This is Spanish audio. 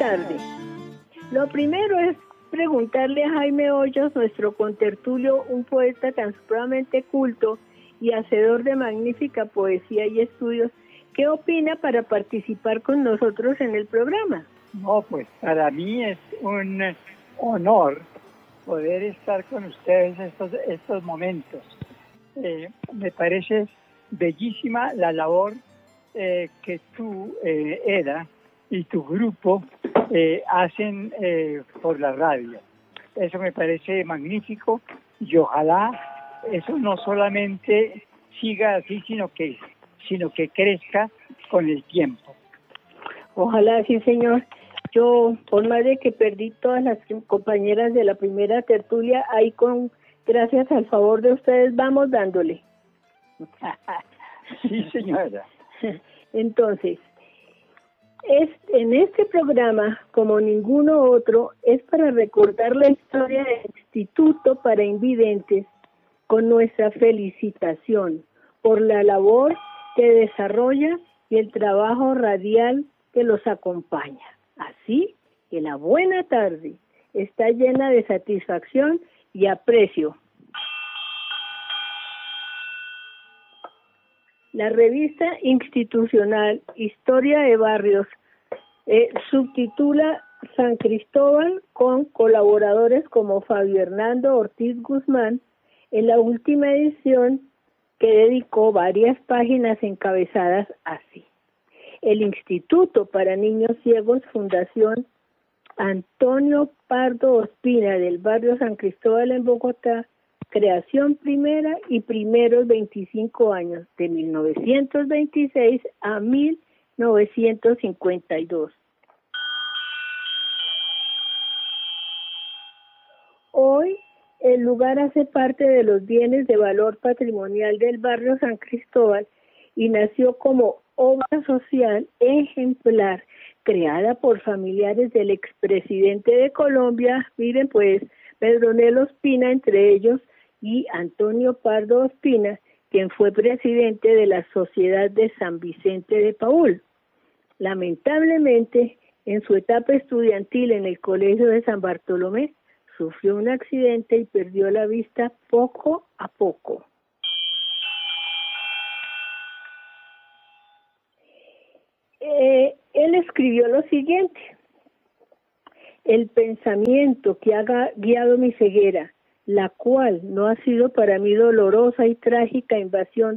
tarde. Lo primero es preguntarle a Jaime Hoyos, nuestro contertulio, un poeta tan supremamente culto y hacedor de magnífica poesía y estudios, ¿qué opina para participar con nosotros en el programa? No, pues para mí es un honor poder estar con ustedes estos momentos. Me parece bellísima la labor que tú, Eda, y tu grupo hacen por la radio. Eso me parece magnífico y ojalá eso no solamente siga así, sino que crezca con el tiempo. Ojalá, sí, señor. Yo, por más de que perdí todas las compañeras de la primera tertulia, ahí gracias al favor de ustedes, vamos dándole. Sí, señora. Entonces, en este programa, como ninguno otro, es para recordar la historia del Instituto para Invidentes con nuestra felicitación por la labor que desarrolla y el trabajo radial que los acompaña. Así que la buena tarde está llena de satisfacción y aprecio. La revista institucional Historia de Barrios subtitula San Cristóbal con colaboradores como Fabio Hernando Ortiz Guzmán en la última edición, que dedicó varias páginas encabezadas así: el Instituto para Niños Ciegos, Fundación Antonio Pardo Ospina, del barrio San Cristóbal en Bogotá, creación primera y primeros 25 años, de 1926 a 1952. Hoy el lugar hace parte de los bienes de valor patrimonial del barrio San Cristóbal y nació como obra social ejemplar creada por familiares del expresidente de Colombia, miren pues, Pedronel Ospina entre ellos, y Antonio Pardo Ospina, quien fue presidente de la Sociedad de San Vicente de Paúl. Lamentablemente, en su etapa estudiantil en el Colegio de San Bartolomé, sufrió un accidente y perdió la vista poco a poco. Él escribió lo siguiente: el pensamiento que ha guiado mi ceguera, la cual no ha sido para mí dolorosa y trágica invasión